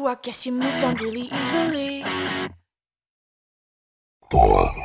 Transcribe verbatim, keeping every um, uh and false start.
I guess you moved on really easily. Four.